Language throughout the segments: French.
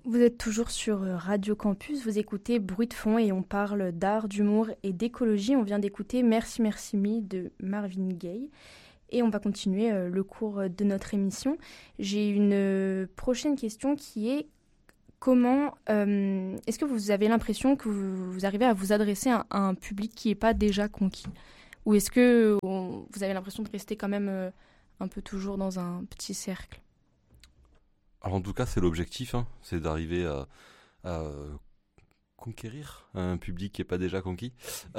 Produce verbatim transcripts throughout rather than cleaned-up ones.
Vous êtes toujours sur Radio Campus, vous écoutez Bruit de fond et on parle d'art, d'humour et d'écologie. On vient d'écouter Merci Merci Me de Marvin Gaye et on va continuer euh, le cours de notre émission. J'ai une euh, prochaine question qui est comment, euh, est-ce que vous avez l'impression que vous, vous arrivez à vous adresser à, à un public qui n'est pas déjà conquis? Ou est-ce que on, vous avez l'impression de rester quand même euh, un peu toujours dans un petit cercle? Alors en tout cas, c'est l'objectif, hein, c'est d'arriver à, à conquérir un public qui n'est pas déjà conquis.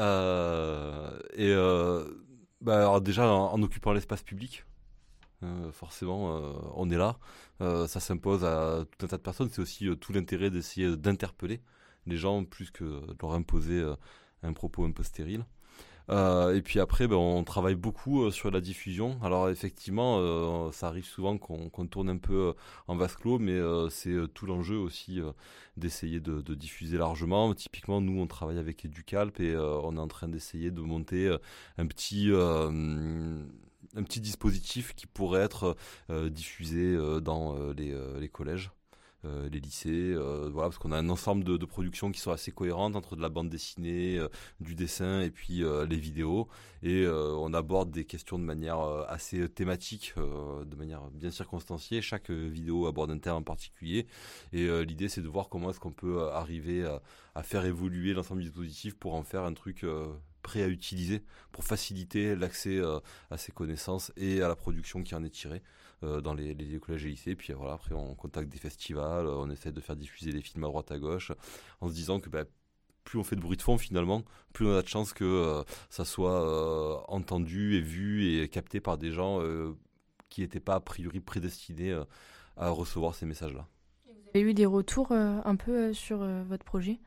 Euh, et euh, bah, alors déjà, en, en occupant l'espace public, euh, forcément, euh, on est là. Euh, ça s'impose à tout un tas de personnes. C'est aussi euh, tout l'intérêt d'essayer d'interpeller les gens plus que de leur imposer euh, un propos un peu stérile. Euh, et puis après, ben, on travaille beaucoup euh, sur la diffusion. Alors effectivement, euh, ça arrive souvent qu'on, qu'on tourne un peu euh, en vase clos, mais euh, c'est euh, tout l'enjeu aussi euh, d'essayer de, de diffuser largement. Typiquement, nous, on travaille avec Educalp et euh, on est en train d'essayer de monter euh, un petit... Euh, un petit dispositif qui pourrait être euh, diffusé euh, dans euh, les, euh, les collèges. Euh, les lycées, euh, voilà, parce qu'on a un ensemble de, de productions qui sont assez cohérentes entre de la bande dessinée, euh, du dessin et puis euh, les vidéos. Et euh, on aborde des questions de manière euh, assez thématique, euh, de manière bien circonstanciée. Chaque euh, vidéo aborde un thème en particulier. Et euh, l'idée, c'est de voir comment est-ce qu'on peut euh, arriver à, à faire évoluer l'ensemble du dispositif pour en faire un truc euh, prêt à utiliser, pour faciliter l'accès euh, à ces connaissances et à la production qui en est tirée. Euh, dans les, les collèges et lycées, puis voilà, après on contacte des festivals, euh, on essaie de faire diffuser les films à droite à gauche, en se disant que bah, plus on fait de bruit de fond finalement, plus on a de chances que euh, ça soit euh, entendu et vu et capté par des gens euh, qui n'étaient pas a priori prédestinés euh, à recevoir ces messages-là. Vous avez eu des retours euh, un peu euh, sur euh, votre projet?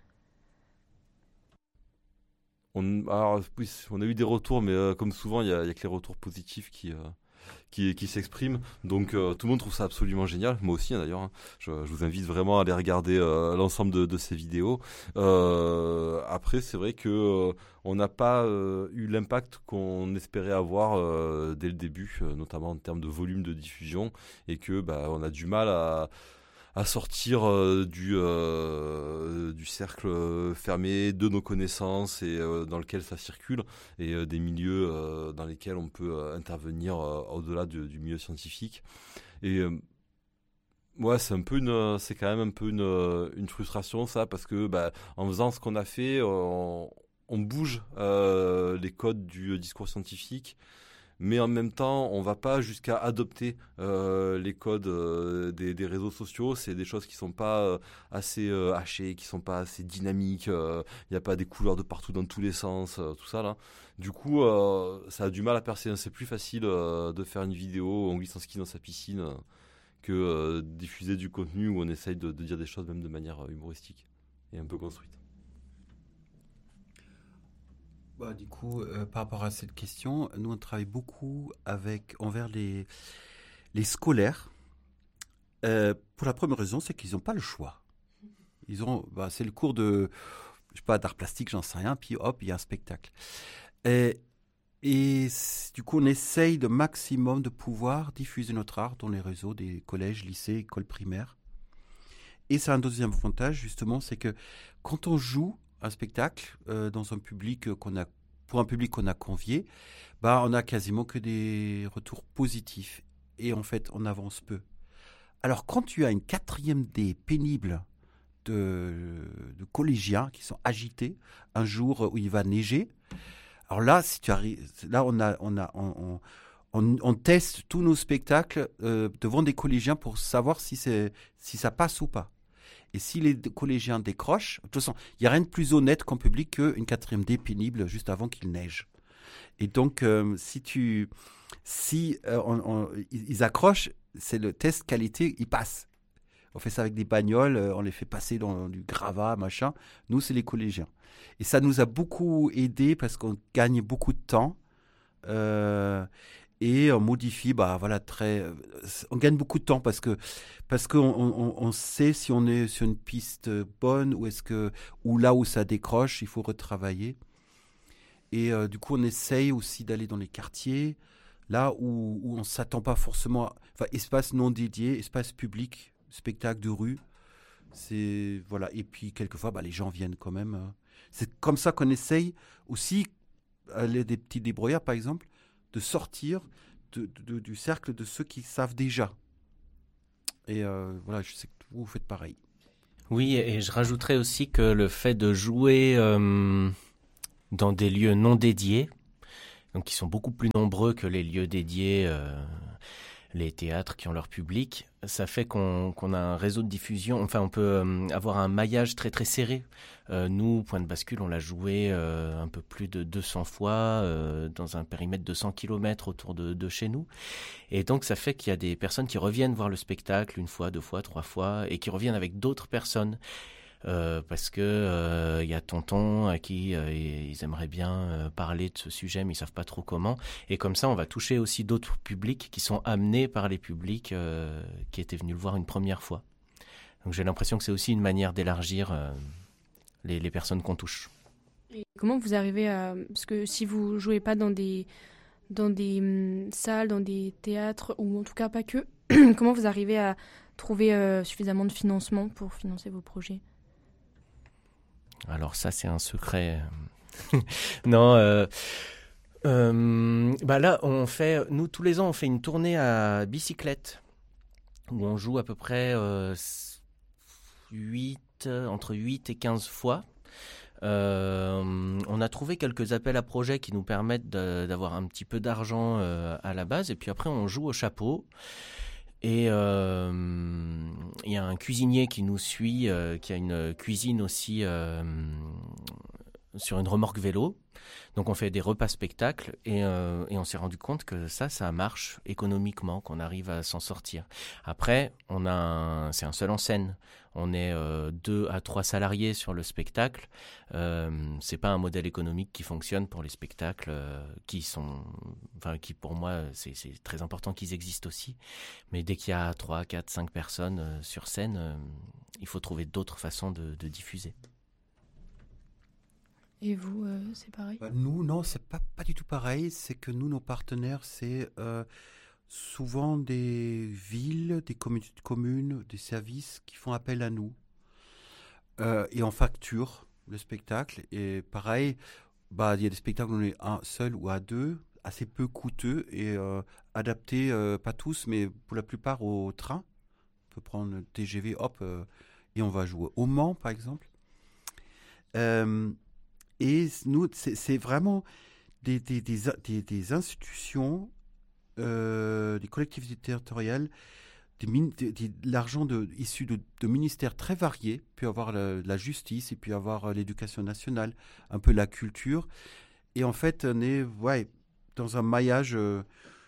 On, alors, oui, on a eu des retours, mais euh, comme souvent, il n'y a, a que les retours positifs qui... Euh, Qui, qui s'expriment, donc euh, tout le monde trouve ça absolument génial, moi aussi hein, d'ailleurs, hein. je, je vous invite vraiment à aller regarder euh, l'ensemble de, de ces vidéos. Euh, après c'est vrai que euh, on n'a pas euh, eu l'impact qu'on espérait avoir euh, dès le début, euh, notamment en termes de volume de diffusion, et que bah, on a du mal à à sortir euh, du, euh, du cercle fermé de nos connaissances et euh, dans lequel ça circule, et euh, des milieux euh, dans lesquels on peut euh, intervenir euh, au-delà du, du milieu scientifique. Et euh, ouais, c'est un peu une, c'est quand même un peu une, une frustration ça, parce que bah, en faisant ce qu'on a fait, on, on bouge euh, les codes du discours scientifique. Mais en même temps, on ne va pas jusqu'à adopter euh, les codes euh, des, des réseaux sociaux. C'est des choses qui ne sont pas euh, assez euh, hachées, qui ne sont pas assez dynamiques. Il euh, n'y a pas des couleurs de partout dans tous les sens, euh, tout ça là. Du coup, euh, ça a du mal à percer. C'est plus facile euh, de faire une vidéo où on glisse en ski dans sa piscine euh, que euh, diffuser du contenu où on essaye de, de dire des choses même de manière humoristique et un peu construite. Bah, du coup, euh, par rapport à cette question, nous on travaille beaucoup avec envers les, les scolaires. Euh, pour la première raison, c'est qu'ils n'ont pas le choix. Ils ont, bah, c'est le cours de, je sais pas, d'art plastique, j'en sais rien, puis hop, il y a un spectacle. Et, et du coup, on essaye de maximum de pouvoir diffuser notre art dans les réseaux des collèges, lycées, écoles primaires. Et c'est un deuxième avantage, justement, c'est que quand on joue un spectacle euh, dans un public qu'on a, pour un public qu'on a convié, bah, on a quasiment que des retours positifs. Et en fait, on avance peu. Alors, quand tu as une quatrième D pénible de, de collégiens qui sont agités un jour où il va neiger, alors là, si tu arrives, là, on a, on a, on, on, on teste tous nos spectacles euh, devant des collégiens pour savoir si c'est, si ça passe ou pas. Et si les collégiens décrochent, de toute façon, il n'y a rien de plus honnête qu'en public qu'une quatrième D pénible juste avant qu'il neige. Et donc, euh, si tu, si euh, on, on, ils accrochent, c'est le test qualité, il passe. On fait ça avec des bagnoles, on les fait passer dans du gravat, machin. Nous, c'est les collégiens. Et ça nous a beaucoup aidé parce qu'on gagne beaucoup de temps. Euh, Et on modifie, bah voilà, très. On gagne beaucoup de temps parce que parce qu'on on, on sait si on est sur une piste bonne ou est-ce que ou là où ça décroche, il faut retravailler. Et euh, du coup, on essaye aussi d'aller dans les quartiers, là où, où on s'attend pas forcément. À, enfin, espace non dédié, espace public, spectacle de rue. C'est, voilà. Et puis, quelquefois, bah, les gens viennent quand même. euh. C'est comme ça qu'on essaye aussi, euh, les, des petits débrouillards, par exemple, de sortir de, de- du cercle de ceux qui savent déjà. Et euh, voilà, je sais que vous faites pareil. Oui, et je rajouterais aussi que le fait de jouer euh, dans des lieux non dédiés, donc qui sont beaucoup plus nombreux que les lieux dédiés, euh, les théâtres qui ont leur public, ça fait qu'on qu'on a un réseau de diffusion, enfin on peut euh, avoir un maillage très très serré. Euh, nous, Point de Bascule, on l'a joué euh, un peu plus de deux cents fois euh, dans un périmètre de cent kilomètres autour de, de chez nous. Et donc ça fait qu'il y a des personnes qui reviennent voir le spectacle une fois, deux fois, trois fois, et qui reviennent avec d'autres personnes. Euh, parce que euh, y a tonton à qui euh, ils aimeraient bien euh, parler de ce sujet mais ils savent pas trop comment, et comme ça on va toucher aussi d'autres publics qui sont amenés par les publics euh, qui étaient venus le voir une première fois. Donc j'ai l'impression que c'est aussi une manière d'élargir euh, les, les personnes qu'on touche. Et comment vous arrivez à... Parce que si vous jouez pas dans des, dans des hum, salles, dans des théâtres, ou en tout cas pas que, comment vous arrivez à trouver euh, suffisamment de financement pour financer vos projets? Alors ça c'est un secret. non, euh, euh, bah là on fait, nous tous les ans on fait une tournée à bicyclette où on joue à peu près euh, huit, entre huit et quinze fois. Euh, on a trouvé quelques appels à projets qui nous permettent de, d'avoir un petit peu d'argent euh, à la base, et puis après on joue au chapeau. Et il euh, y a un cuisinier qui nous suit, euh, qui a une cuisine aussi euh, sur une remorque vélo. Donc on fait des repas spectacles et, euh, et on s'est rendu compte que ça, ça marche économiquement, qu'on arrive à s'en sortir. Après, on a un, c'est un seul en scène. On est euh, deux à trois salariés sur le spectacle. Euh, c'est pas un modèle économique qui fonctionne pour les spectacles euh, qui sont, enfin qui pour moi c'est, c'est très important qu'ils existent aussi. Mais dès qu'il y a trois, quatre, cinq personnes euh, sur scène, euh, il faut trouver d'autres façons de, de diffuser. Et vous, euh, c'est pareil? Bah, nous, non, c'est pas, pas du tout pareil. C'est que nous, nos partenaires, c'est euh, souvent des villes, des communes, communes, des services qui font appel à nous. Euh, et on facture le spectacle. Et pareil, bah, il y a des spectacles où on est un seul ou à deux, assez peu coûteux et euh, adaptés, euh, pas tous, mais pour la plupart au train. On peut prendre le T G V, hop, euh, et on va jouer au Mans, par exemple. Euh, Et nous, c'est, c'est vraiment des, des, des, des, des institutions, euh, des collectivités territoriales, des, des, des, de l'argent de, issu de, de ministères très variés, puis avoir la, la justice, et puis avoir l'éducation nationale, un peu la culture. Et en fait, on est ouais, dans un maillage, euh,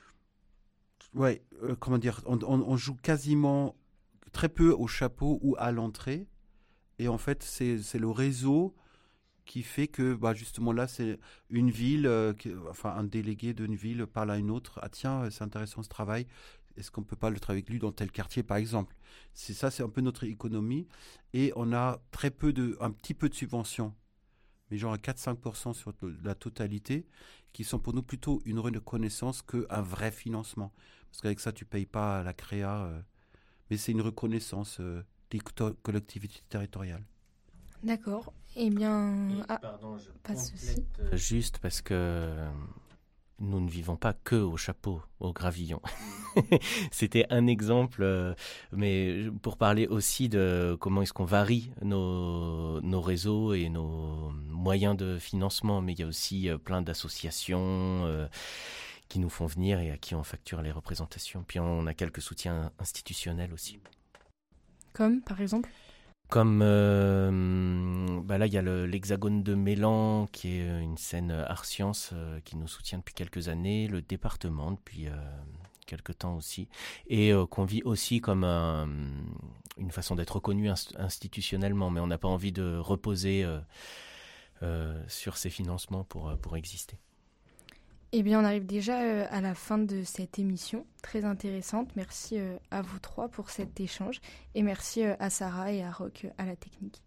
ouais, euh, comment dire, on, on, on joue quasiment très peu au chapeau ou à l'entrée. Et en fait, c'est, c'est le réseau qui fait que bah, justement là, c'est une ville, euh, qui, enfin un délégué d'une ville parle à une autre. Ah tiens, c'est intéressant ce travail. Est-ce qu'on ne peut pas le travailler avec lui dans tel quartier, par exemple? C'est ça, c'est un peu notre économie. Et on a très peu de, un petit peu de subventions, mais genre à quatre à cinq pour cent sur la totalité, qui sont pour nous plutôt une reconnaissance qu'un vrai financement. Parce qu'avec ça, tu ne payes pas la créa, euh, mais c'est une reconnaissance euh, des co- collectivités territoriales. D'accord. Eh bien... Et, ah, pardon, je pas de complète, souci. euh, juste parce que euh, nous ne vivons pas que au chapeau, au gravillon. C'était un exemple, euh, mais pour parler aussi de comment est-ce qu'on varie nos, nos réseaux et nos moyens de financement. Mais il y a aussi euh, plein d'associations euh, qui nous font venir et à qui on facture les représentations. Puis on a quelques soutiens institutionnels aussi. Comme, par exemple? Comme euh, bah là, il y a le, l'Hexagone de Mélan, qui est une scène art science euh, qui nous soutient depuis quelques années, le département depuis euh, quelques temps aussi, et euh, qu'on vit aussi comme un, une façon d'être reconnu inst- institutionnellement, mais on n'a pas envie de reposer euh, euh, sur ces financements pour, pour exister. Eh bien, on arrive déjà euh, à la fin de cette émission, très intéressante. Merci euh, à vous trois pour cet échange et merci euh, à Sarah et à Roch euh, à la technique.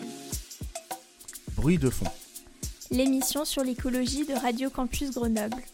Bruit de fond. L'émission sur l'écologie de Radio Campus Grenoble.